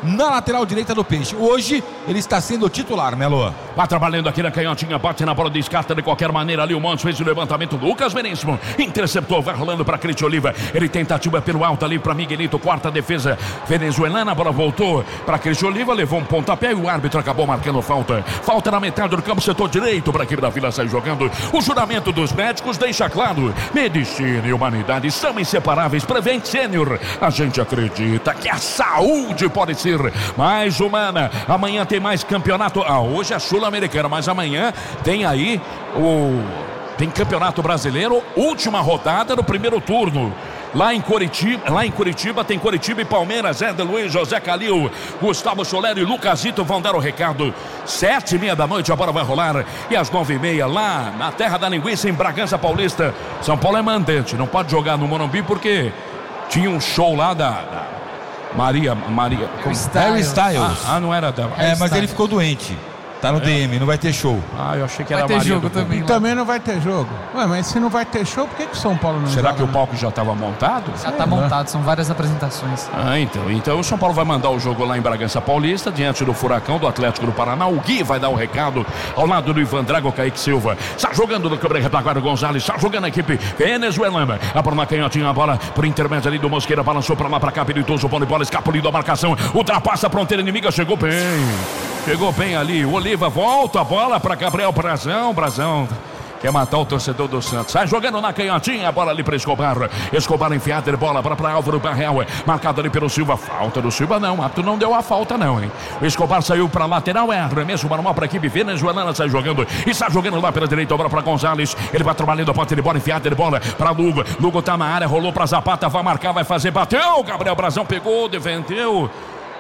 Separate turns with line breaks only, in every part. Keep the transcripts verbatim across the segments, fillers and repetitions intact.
na lateral direita do Peixe. Hoje ele está sendo titular, Melo.
Vai trabalhando aqui na canhotinha, bate na bola, descarta de qualquer maneira ali. O Montes fez o levantamento. Lucas Veríssimo interceptou, vai rolando para Cristian Oliva. Ele tentativa pelo alto ali para Miguelito, quarta defesa venezuelana. A bola voltou para Cristian Oliva, levou um pontapé e o árbitro acabou marcando falta. Falta na metade do campo, setor direito para a equipe da Vila sair jogando. O juramento dos médicos deixa claro: medicina e humanidade são inseparáveis. Prevent Senior, a gente acredita que a saúde pode ser mais humana. Amanhã tem mais campeonato. Ah, hoje é Sul-Americana, mas amanhã tem aí o tem campeonato brasileiro, última rodada do primeiro turno. Lá em Curitiba, lá em Curitiba tem Curitiba e Palmeiras. Éder Luiz, José Calil, Gustavo Soler e Lucasito vão dar o recado. Sete e meia da noite a bola vai rolar. E às nove e meia lá na terra da linguiça, em Bragança Paulista. São Paulo é mandante, não pode jogar no Morumbi porque tinha um show lá da, da Maria, Maria
Harry Styles. Harry Styles.
Ah, ah, não era dela.
É, mas ele ficou doente. Tá no é. D M, não vai ter show.
Ah, eu achei que
vai
era
ter
Maria
jogo também.
E também não vai ter jogo. Ué, mas se não vai ter show, por que que o São Paulo não
Será
joga,
que o
né?
palco já estava montado?
Já tá montado, são várias apresentações.
Ah, então. Então o São Paulo vai mandar o jogo lá em Bragança Paulista, diante do Furacão do Atlético do Paraná. O Gui vai dar o recado ao lado do Ivan Drago, Kaique Silva. Está jogando no câmera retaguarda Gonzalez. Está jogando a equipe venezuelana. A bola na canhotinha, a bola por intermédio ali do Mosqueira. Balançou para lá, para cá, habilitoso. Bola de bola, escapulindo a marcação. Ultrapassa a fronteira inimiga, chegou bem. Chegou bem ali. O Oliva volta a bola para Gabriel Brazão. Brazão quer matar o torcedor do Santos. Sai jogando na canhotinha, a bola ali para Escobar. Escobar enfiada de bola para Álvaro Barrel. Marcado ali pelo Silva. Falta do Silva, não. O árbitro não deu a falta, não, hein? O Escobar saiu para lateral. É arremesso manual para a equipe venezuelana. Sai jogando. E está jogando lá pela direita. A bola para Gonzalez. Ele vai trabalhando a ponta de bola. Enfiada de bola para Lugo. Lugo tá na área. Rolou para Zapata. Vai marcar, vai fazer. Bateu. Gabriel Brazão pegou, defendeu.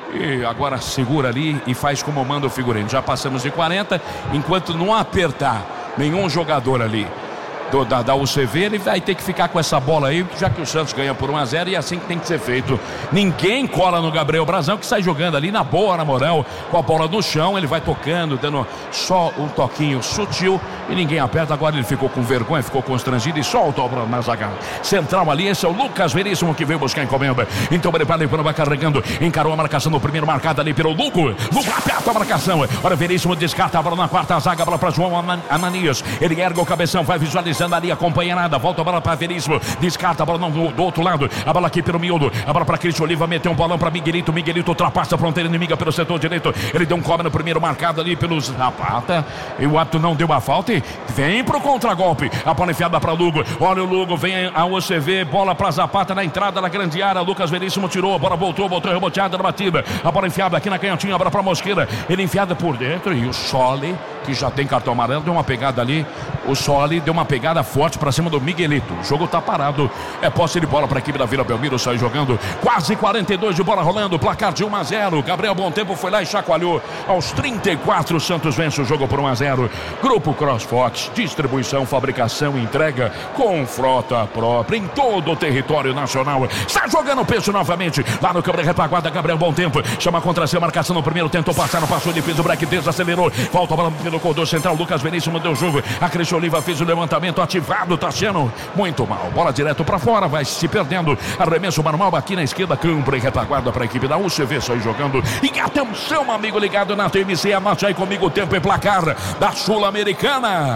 E agora segura ali e faz como manda o figurino. Já passamos de quarenta. Enquanto não apertar nenhum jogador ali do, da, da U C V, ele vai ter que ficar com essa bola aí, já que o Santos ganha por um a zero, e é assim que tem que ser feito. Ninguém cola no Gabriel Brazão, que sai jogando ali na boa, na moral, com a bola no chão. Ele vai tocando, dando só um toquinho sutil e ninguém aperta. Agora ele ficou com vergonha, ficou constrangido e solta a bola na zaga central ali. Esse é o Lucas Veríssimo que veio buscar a encomenda. Então ele vai carregando, encarou a marcação no primeiro, marcado ali pelo Lugo. Lugo aperta a marcação. Olha, Veríssimo descarta a bola na quarta zaga, a bola para João Ananias. Ele ergue o cabeção, vai visualizando ali, acompanha nada, volta a bola para Veríssimo, descarta a bola não, do, do outro lado, a bola aqui pelo miúdo, a bola para Cristian Oliva, meteu um bolão para Miguelito. Miguelito ultrapassa a fronteira inimiga pelo setor direito. Ele deu um cobre no primeiro, marcado ali pelos Zapata, e o árbitro não deu a falta e vem pro contragolpe. A bola enfiada para Lugo. Olha o Lugo, vem a U C V, bola para Zapata na entrada da grande área. Lucas Veríssimo tirou, a bola voltou, voltou reboteada na batida. A bola enfiada aqui na canhotinha, a bola para Mosqueira. Ele enfiada por dentro e o Soli, que já tem cartão amarelo, deu uma pegada ali. O Soli deu uma pegada forte para cima do Miguelito. O jogo tá parado. É posse de bola para a equipe da Vila Belmiro. Sai jogando. Quase quarenta e dois de bola rolando. Placar de um a zero. Gabriel Bontempo foi lá e chacoalhou. Aos trinta e quatro, o Santos vence o jogo por um a zero. Grupo CrossFox. Distribuição, fabricação e entrega com frota própria em todo o território nacional. Está jogando o peso novamente. Lá no câmera retaguarda, Gabriel Bontempo. Chama contra si a marcação no primeiro. Tentou passar, não passou. Ele fez o break, desacelerou. Volta a bola pelo corredor central. Lucas Veríssimo deu jogo. A Cristian Oliva fez o levantamento ativado. Tá sendo muito mal. Bola direto para fora. Vai se perdendo. Arremesso manual aqui na esquerda. Câmara e retaguarda para a equipe da U C V. Sai jogando. E atenção, meu amigo ligado na T M C. Anote aí comigo o tempo e placar da Sul-Americana.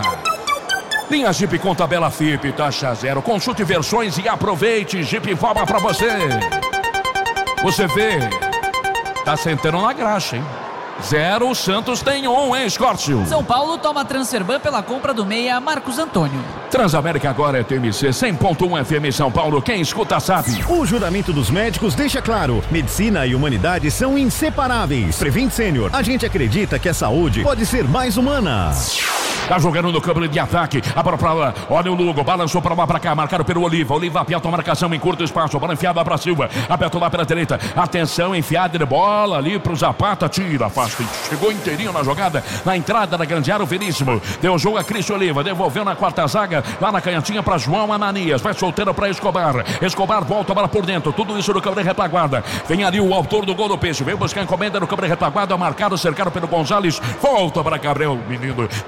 Linha Jeep com tabela F I P, taxa zero. Consulte versões e aproveite. Jeep informa para você. Você vê, tá sentando na graxa, hein? Zero, o Santos tem um, hein, Escórcio?
São Paulo toma Transferban pela compra do meia Marcos Antônio.
Transamérica agora é T M C cem ponto um F M São Paulo. Quem escuta sabe.
O juramento dos médicos deixa claro: medicina e humanidade são inseparáveis. Prevent Senior, a gente acredita que a saúde pode ser mais humana.
Tá jogando no câmbio de ataque. A bola pra lá. Olha o Lugo. Balançou pra lá, pra cá. Marcaram pelo Oliva. Oliva aperta a marcação em curto espaço. A bola enfiada pra Silva. Aperta lá pela direita. Atenção, enfiada de bola ali pro Zapata. Tira, afasta. Chegou inteirinho na jogada. Na entrada da grande área, o Veríssimo. Deu jogo a Cristian Oliva. Devolveu na quarta zaga. Lá na canhotinha pra João Ananias. Vai solteiro pra Escobar. Escobar volta a bola por dentro. Tudo isso no câmbio de retaguarda. Vem ali o autor do gol do Peixe. Vem buscar a encomenda no câmbio de retaguarda. Marcado, cercado pelo Gonzalez. Volta para Gabriel, menino de Primavera.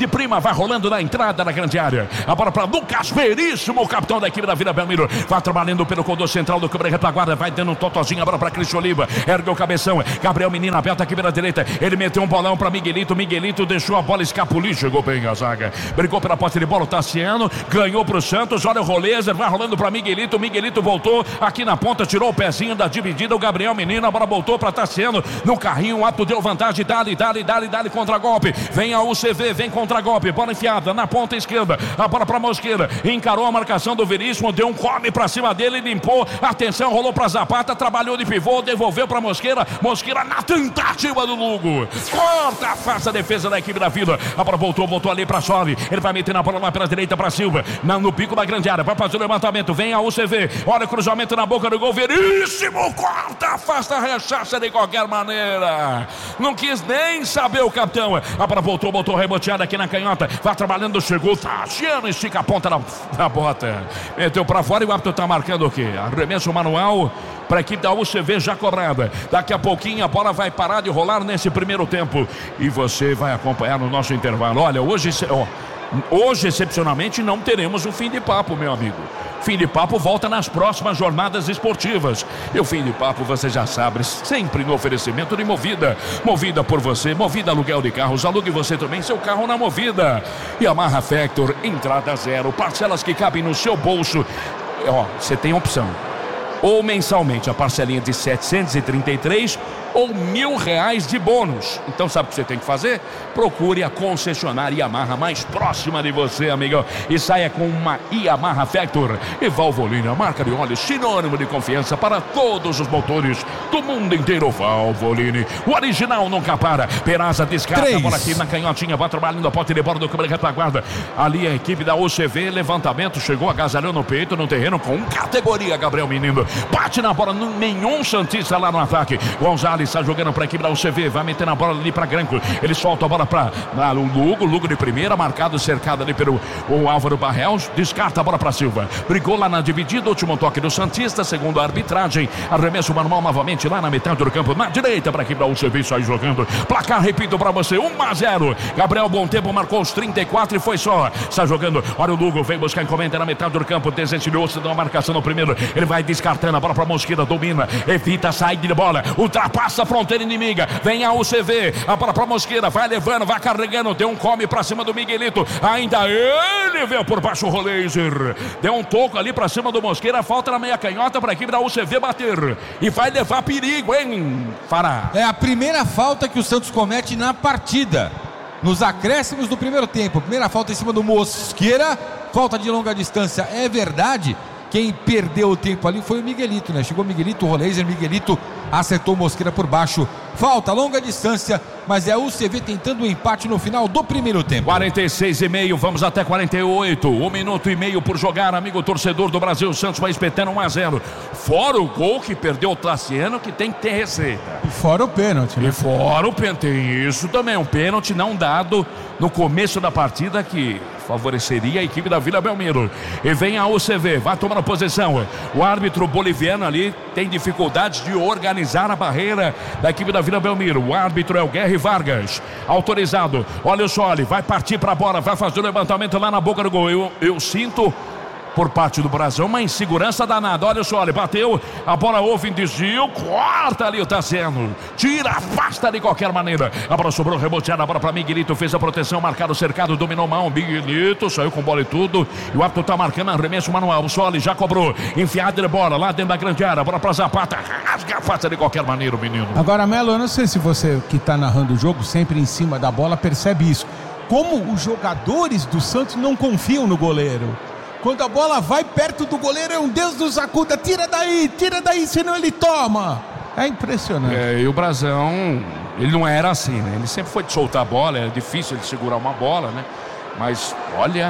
vai rolando na entrada da grande área. A bola para Lucas Veríssimo, o capitão da equipe da Vila Belmiro. Vai trabalhando pelo condor central do Câmara Retaguarda. Vai dando um totozinho. A bola para Cristian Oliva. Ergue o cabeção. Gabriel Menino aberto aqui pela direita. Ele meteu um bolão para Miguelito. Miguelito deixou a bola escapulir. Chegou bem a zaga. Brigou pela posse de bola o Tassiano. Ganhou para o Santos. Olha o Rolezer. Vai rolando para Miguelito. Miguelito voltou aqui na ponta. Tirou o pezinho da dividida. O Gabriel Menino. A bola voltou para Tassiano. No carrinho. O ato deu vantagem. Dali, dali, dali, dali. Contra-golpe. Vem a U C V. Vem contra-golpe. Bola enfiada na ponta esquerda. A bola para Mosqueira. Encarou a marcação do Veríssimo. Deu um come para cima dele. Limpou. Atenção. Rolou para Zapata. Trabalhou de pivô. Devolveu para Mosqueira. Mosqueira na tentativa do Lugo. Corta a face a defesa da equipe da Vila. A bola voltou. Voltou ali para Soli. Ele vai meter na bola lá pela direita para Silva. Na, no pico da grande área. Vai fazer o levantamento. Vem a U C V. Olha o cruzamento na boca do gol. Veríssimo. Corta. Afasta. Rechaça de qualquer maneira. Não quis nem saber o capitão. A bola voltou. Botou reboteada aqui na canhota. Vai trabalhando. Chegou. Tassiano. Estica a ponta da, da bota. Meteu para fora e o árbitro está marcando o quê? Arremesso manual para a equipe da U C V já cobrada. Daqui a pouquinho a bola vai parar de rolar nesse primeiro tempo. E você vai acompanhar no nosso intervalo. Olha, hoje, ó, hoje excepcionalmente não teremos um fim de papo, meu amigo. Fim de papo volta nas próximas jornadas esportivas. E o fim de papo, você já sabe, sempre no oferecimento de Movida. Movida por você, Movida aluguel de carros. Alugue você também seu carro na Movida. E Yamaha Factor, entrada zero, parcelas que cabem no seu bolso. Ó, você tem opção. Ou mensalmente a parcelinha de setecentos e trinta e três ou mil reais de bônus. Então sabe o que você tem que fazer? Procure a concessionária Yamaha mais próxima de você, amigo, e saia com uma Yamaha Factor. E Valvoline, a marca de óleo sinônimo de confiança para todos os motores do mundo inteiro. Valvoline, o original nunca para. Peraza descarta a bola aqui na canhotinha, vai trabalhando a pote de bola do Câmara Retaguarda. Ali a equipe da U C V, levantamento, chegou, agasalhou no peito, no terreno, com categoria. Gabriel Menino bate na bola, nenhum santista lá no ataque. Gonzalez está jogando para a equipe da U C V, vai meter na bola ali para Granco. Ele solta a bola para o Lugo, Lugo de primeira, marcado, cercado ali pelo o Álvaro Barrelos, descarta a bola para Silva. Brigou lá na dividida, último toque do santista, segundo a arbitragem. Arremesso manual novamente lá na metade do campo, na direita para a equipe da U C V, sai jogando. Placar, repito para você, um a zero. Gabriel Bom Tempo marcou os trinta e quatro e foi só. Está jogando, olha o Lugo, vem buscar encomenda na metade do campo, desentilhou-se da marcação no primeiro. Ele vai descartando a bola para Mosqueira, domina, evita a saída de bola, ultrapassa a fronteira inimiga, vem a U C V, a bola para Mosqueira, vai levando, vai carregando, deu um come para cima do Miguelito, ainda ele veio por baixo o Rolezer, deu um toco ali para cima do Mosqueira, falta na meia canhota para a equipe da U C V bater, e vai levar perigo, hein, Fará?
É a primeira falta que o Santos comete na partida, nos acréscimos do primeiro tempo. Primeira falta em cima do Mosqueira, falta de longa distância, é verdade. Quem perdeu o tempo ali foi o Miguelito, né? Chegou o Miguelito, o Rolezer, Miguelito acertou o Mosqueira por baixo. Falta, longa distância, mas é a U C V tentando o empate no final do primeiro tempo.
quarenta e seis e meio, vamos até quarenta e oito. Um minuto e meio por jogar, amigo torcedor do Brasil. O Santos vai espetando um a zero. Fora o gol que perdeu o Tassiano, que tem que ter receita.
E fora o pênalti, né?
E fora o pênalti, tem isso também. Um pênalti não dado no começo da partida que favoreceria a equipe da Vila Belmiro. E vem a U C V, vai tomando posição. O árbitro boliviano ali tem dificuldades de organizar a barreira da equipe da Vila Belmiro. O árbitro é o Guerre Vargas, autorizado. Olha o Soli, vai partir para a bola, vai fazer o levantamento lá na boca do gol. Eu, eu sinto por parte do Brasil uma insegurança danada. Olha o Soli, bateu, a bola houve em desvio, corta ali o Tassiano, tira, afasta de qualquer maneira. A bola sobrou reboteada, a bola para Miguelito, fez a proteção, marcado, cercado, dominou mão, Miguelito saiu com bola e tudo, e o árbitro está marcando arremesso manual. O Soli já cobrou, enfiada de bola lá dentro da grande área, a bola para Zapata, rasga, afasta de qualquer maneira o menino.
Agora, Melo, eu não sei se você que está narrando o jogo sempre em cima da bola percebe isso, como os jogadores do Santos não confiam no goleiro. Quando a bola vai perto do goleiro, é um Deus nos acuda, tira daí, tira daí, senão ele toma. É impressionante.
É, e o Brazão, ele não era assim, né? Ele sempre foi de soltar a bola, é difícil ele segurar uma bola, né? Mas, olha,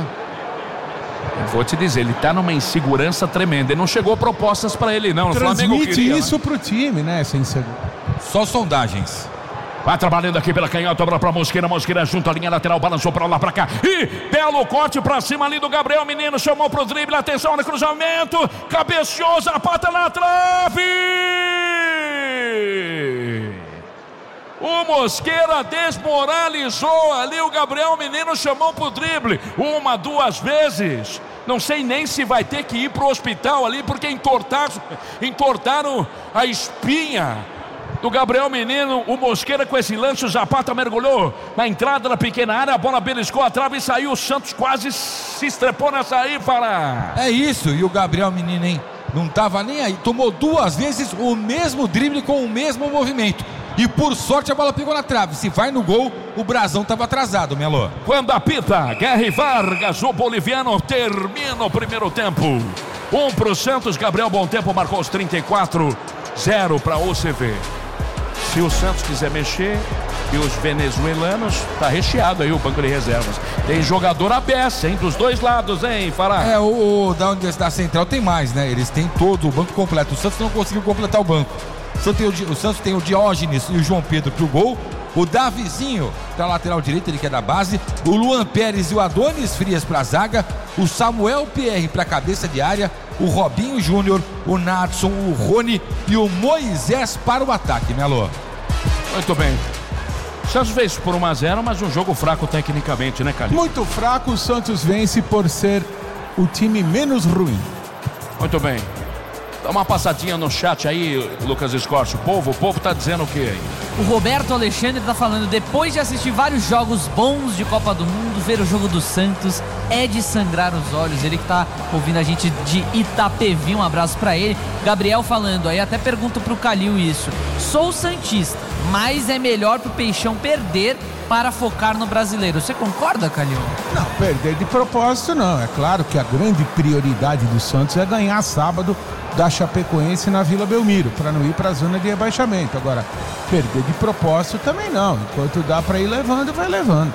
eu vou te dizer, ele tá numa insegurança tremenda. Ele não chegou propostas para ele, não. O Flamengo
Transmite
queria,
isso
né?
pro time, né? Essa insegurança.
Só sondagens.
Vai trabalhando aqui pela canhota, bola pra Mosqueira, Mosqueira junto à linha lateral, balançou pra lá, pra cá, e belo corte pra cima ali do Gabriel Menino, chamou pro drible, atenção no cruzamento, cabeceou, Zapata na trave! O Mosqueira desmoralizou ali, o Gabriel Menino chamou pro drible, uma, duas vezes. Não sei nem se vai ter que ir pro hospital ali, porque entortaram, entortaram a espinha do Gabriel Menino. O Mosqueira com esse lance, o Zapata mergulhou na entrada da pequena área, a bola beliscou a trave e saiu. O Santos quase se estrepou nessa aí, para.
É isso, e o Gabriel Menino, hein? Não tava nem aí, tomou duas vezes o mesmo drible com o mesmo movimento. E por sorte a bola pegou na trave. Se vai no gol, o Brasão estava atrasado, Melo.
Quando apita, Guerra Vargas, o boliviano, termina o primeiro tempo. Um para o Santos, Gabriel Bom Tempo marcou os trinta e quatro, zero para o O C V. Se o Santos quiser mexer, e os venezuelanos, tá recheado aí o banco de reservas. Tem jogador a beça, hein? Dos dois lados, hein, Fará?
É, o, o da Universidade Central tem mais, né? Eles têm todo o banco completo. O Santos não conseguiu completar o banco. O Santos tem o, o, Santos tem o Diógenes e o João Pedro pro gol. O Davizinho pra lateral direita, ele que é da base. O Luan Pérez e o Adonis Frias pra zaga. O Samuel Pierre pra cabeça de área. O Robinho Júnior, o Nadson, o Rony e o Moisés para o ataque, Melo.
Muito bem. O Santos fez por um a zero, mas um jogo fraco tecnicamente, né, Calil?
Muito fraco, o Santos vence por ser o time menos ruim.
Muito bem. Dá uma passadinha no chat aí, Lucas Escorcio. O povo, o povo tá dizendo o quê aí?
O Roberto Alexandre tá falando: depois de assistir vários jogos bons de Copa do Mundo, ver o jogo do Santos é de sangrar os olhos. Ele que tá ouvindo a gente de Itapevi, um abraço pra ele. Gabriel falando, aí até pergunto pro Calil isso: sou santista, mas é melhor pro Peixão perder para focar no brasileiro. Você concorda, Calil?
Não, perder de propósito não. É claro que a grande prioridade do Santos é ganhar sábado da Chapecoense na Vila Belmiro, para não ir para a zona de rebaixamento. Agora, perder de propósito também não. Enquanto dá para ir levando, vai levando.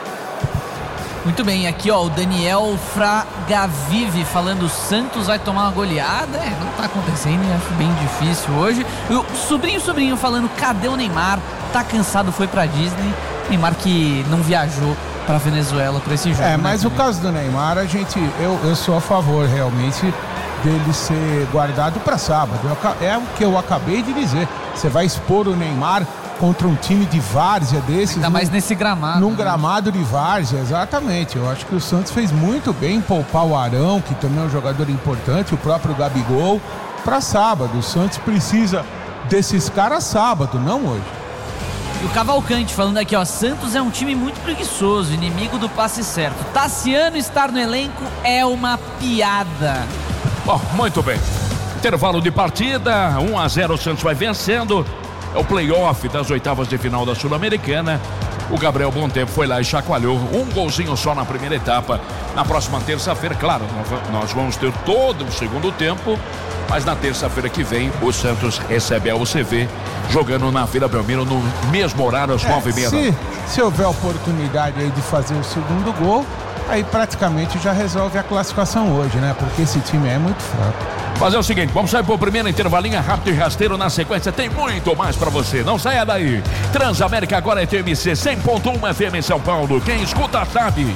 Muito bem, aqui ó, o Daniel Fragavive falando: o Santos vai tomar uma goleada. É, não tá acontecendo, acho bem difícil hoje. O sobrinho, sobrinho falando: cadê o Neymar? Tá cansado, foi pra Disney. Neymar que não viajou pra Venezuela por esse jogo.
É,
né,
mas
também.
o caso do Neymar, a gente, eu, eu sou a favor realmente dele ser guardado para sábado. Eu, é o que eu acabei de dizer. Você vai expor o Neymar contra um time de várzea desses.
Ainda
num,
mais nesse gramado.
Num
né?
gramado de várzea, exatamente. Eu acho que o Santos fez muito bem em poupar o Arão, que também é um jogador importante, o próprio Gabigol, para sábado. O Santos precisa desses caras sábado, não hoje.
E o Cavalcante falando aqui, ó: Santos é um time muito preguiçoso, inimigo do passe certo. Tassiano estar no elenco é uma piada.
Bom, muito bem. Intervalo de partida, um a zero, o Santos vai vencendo. É o playoff das oitavas de final da Sul-Americana. O Gabriel Bom Tempo foi lá e chacoalhou. Um golzinho só na primeira etapa. Na próxima terça-feira, claro, nós vamos ter todo o segundo tempo. Mas na terça-feira que vem, o Santos recebe a O C V jogando na Vila Belmiro no mesmo horário, às nove e meia.
Se, se houver oportunidade aí de fazer o segundo gol, aí praticamente já resolve a classificação hoje, né? Porque esse time é muito fraco.
Fazer o seguinte, vamos sair por primeiro intervalinho rápido e rasteiro. Na sequência tem muito mais pra você, não saia daí. Transamérica agora é T M C cem ponto um F M em São Paulo, quem escuta sabe.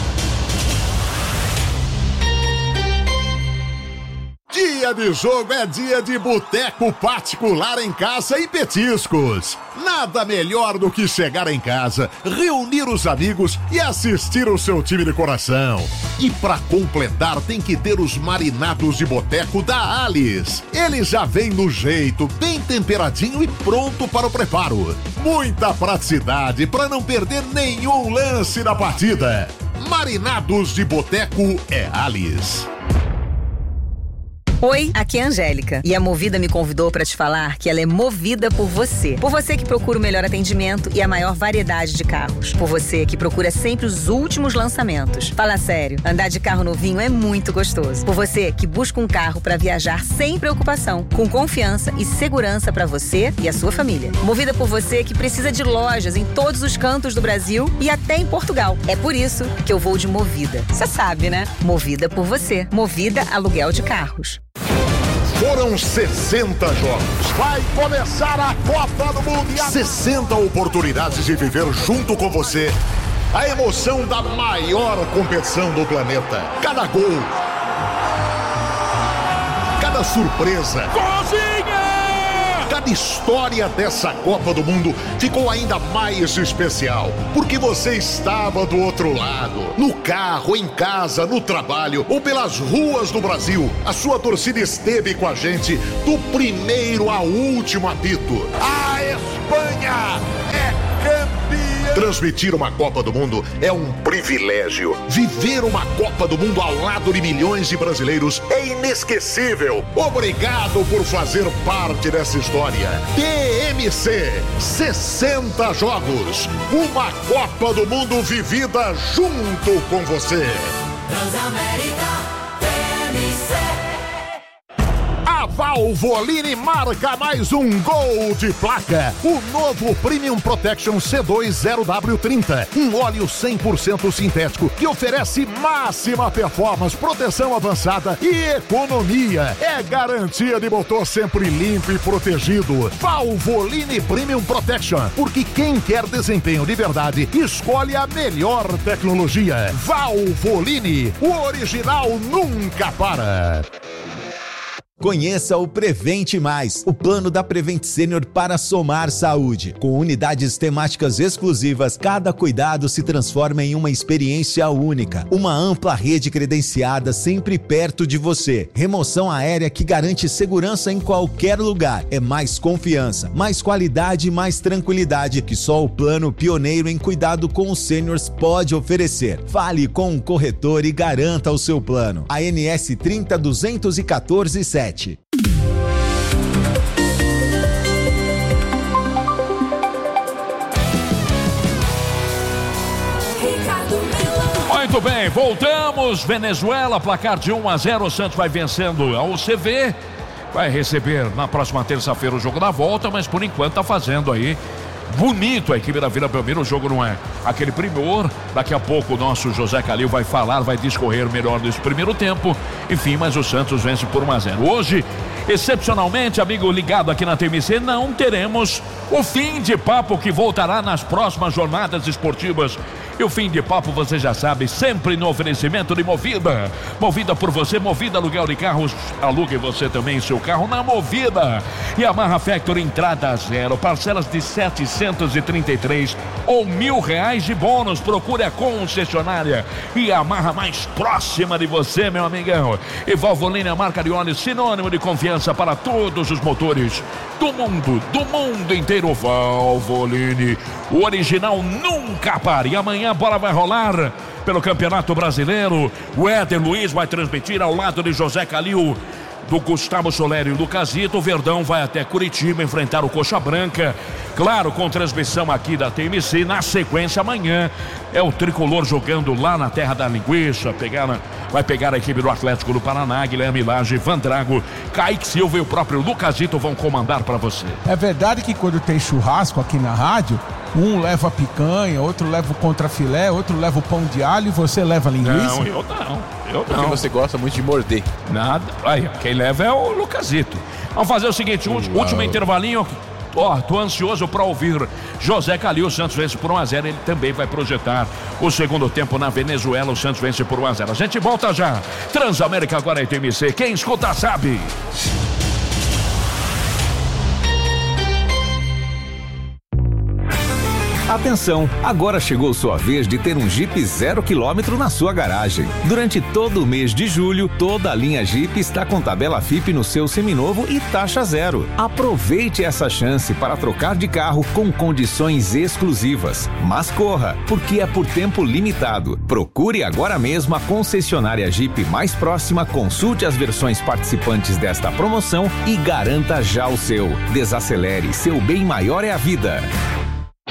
Dia de jogo é dia de boteco particular em casa e petiscos. Nada melhor do que chegar em casa, reunir os amigos e assistir o seu time de coração. E pra completar tem que ter os marinados de boteco da Alice. Ele já vem no jeito, bem temperadinho e pronto para o preparo. Muita praticidade para não perder nenhum lance da partida. Marinados de boteco é Alice.
Oi, aqui é a Angélica e a Movida me convidou para te falar que ela é movida por você. Por você que procura o melhor atendimento e a maior variedade de carros. Por você que procura sempre os últimos lançamentos. Fala sério, andar de carro novinho é muito gostoso. Por você que busca um carro para viajar sem preocupação, com confiança e segurança para você e a sua família. Movida por você que precisa de lojas em todos os cantos do Brasil e até em Portugal. É por isso que eu vou de Movida. Você sabe, né? Movida por você. Movida Aluguel de Carros.
Foram sessenta jogos. Vai começar a Copa do Mundo. sessenta oportunidades de viver junto com você a emoção da maior competição do planeta. Cada gol, cada surpresa,
Cozinha!
Cada história dessa Copa do Mundo ficou ainda mais especial, porque você estava do outro lado, no carro, em casa, no trabalho ou pelas ruas do Brasil. A sua torcida esteve com a gente do primeiro ao último apito. A Espanha é campeã! Transmitir uma Copa do Mundo é um privilégio. Viver uma Copa do Mundo ao lado de milhões de brasileiros é inesquecível. Obrigado por fazer parte dessa história. T M C, sessenta jogos. Uma Copa do Mundo vivida junto com você.
Transamérica, T M C.
A Valvoline marca mais um gol de placa. O novo Premium Protection C dois zero W trinta. Um óleo cem por cento sintético que oferece máxima performance, proteção avançada e economia. É garantia de motor sempre limpo e protegido. Valvoline Premium Protection. Porque quem quer desempenho de verdade escolhe a melhor tecnologia. Valvoline. O original nunca para.
Conheça o Prevente Mais, o plano da Prevent Senior para somar saúde. Com unidades temáticas exclusivas, cada cuidado se transforma em uma experiência única. Uma ampla rede credenciada sempre perto de você. Remoção aérea que garante segurança em qualquer lugar. É mais confiança, mais qualidade e mais tranquilidade que só o plano pioneiro em cuidado com os seniors pode oferecer. Fale com um corretor e garanta o seu plano. A N S trinta duzentos e quatorze sete.
Muito bem, voltamos. Venezuela, placar de um a zero. O Santos vai vencendo a U C V. Vai receber na próxima terça-feira o jogo da volta, mas por enquanto tá fazendo aí bonito a equipe da Vila Belmiro. O jogo não é aquele primor. Daqui a pouco o nosso José Calil vai falar, vai discorrer melhor desse primeiro tempo. Enfim, mas o Santos vence por um a zero. Hoje, excepcionalmente, amigo ligado aqui na T M C, não teremos o fim de papo que voltará nas próximas jornadas esportivas. E o fim de papo, você já sabe, sempre no oferecimento de Movida. Movida por você, Movida aluguel de carros. Alugue você também seu carro na Movida. E Yamaha Factory, entrada a zero, parcelas de setecentos e trinta e três ou mil reais de bônus. Procure a concessionária e Yamaha mais próxima de você, meu amigão. E Valvoline, a marca de óleo sinônimo de confiança para todos os motores do mundo, do mundo inteiro. Valvoline, o original nunca para. E amanhã a bola vai rolar pelo Campeonato Brasileiro. O Éder Luiz vai transmitir ao lado de José Calil, do Gustavo Soler e Lucasito. O Verdão vai até Curitiba enfrentar o Coxa Branca, claro, com transmissão aqui da T M C. Na sequência, amanhã é o Tricolor jogando lá na terra da linguiça, pegar, vai pegar a equipe do Atlético do Paraná. Guilherme Lage, Van Drago, Kaique Silva e o próprio Lucasito vão comandar para você.
É verdade que quando tem churrasco aqui na rádio, um leva picanha, outro leva o contrafilé, outro leva o pão de alho e você leva a linguiça?
Não, eu não. Eu
Porque
não.
você gosta muito de morder.
Nada. Aí, quem leva é o Lucasito. Vamos fazer o seguinte, último, último intervalinho. Ó, oh, tô ansioso para ouvir José Calil. O Santos vence por um a zero. Ele também vai projetar o segundo tempo na Venezuela. O Santos vence por um a zero. A gente volta já. Transamérica agora é T M C. Quem escuta sabe.
Atenção, agora chegou sua vez de ter um Jeep zero quilômetro na sua garagem. Durante todo o mês de julho, toda a linha Jeep está com tabela F I P no seu seminovo e taxa zero. Aproveite essa chance para trocar de carro com condições exclusivas. Mas corra, porque é por tempo limitado. Procure agora mesmo a concessionária Jeep mais próxima, consulte as versões participantes desta promoção e garanta já o seu. Desacelere, seu bem maior é a vida.